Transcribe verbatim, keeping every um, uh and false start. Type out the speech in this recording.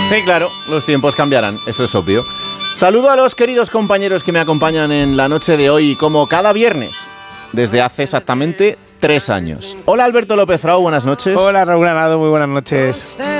Sí, claro, los tiempos cambiarán, eso es obvio. Saludo a los queridos compañeros que me acompañan en la noche de hoy, como cada viernes, desde hace exactamente tres años. Hola Alberto López Frau, buenas noches. Hola Raúl Granado, muy buenas noches.